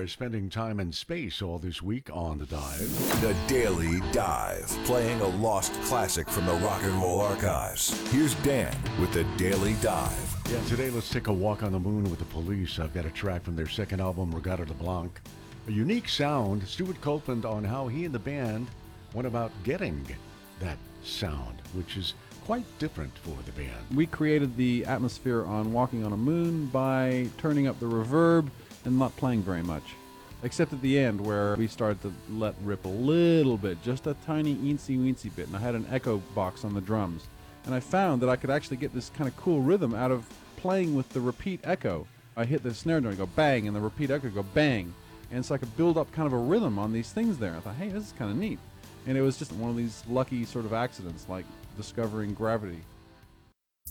are spending time in space all this week on The Dive. The Daily Dive, playing a lost classic from the Rock and Roll Archives. Here's Dan with The Daily Dive. Yeah, today let's take a walk on the moon with the Police. I've got a track from their second album, Regatta de Blanc. A unique sound. Stuart Copeland on how he and the band went about getting that sound, which is quite different for the band. We created the atmosphere on Walking on a Moon by turning up the reverb and not playing very much. Except at the end where we started to let rip a little bit, just a tiny eensy-weensy bit, and I had an echo box on the drums. And I found that I could actually get this kind of cool rhythm out of playing with the repeat echo. I hit the snare drum and go bang, and the repeat echo go bang. And so I could build up kind of a rhythm on these things there. I thought, hey, this is kind of neat. And it was just one of these lucky sort of accidents, like discovering gravity.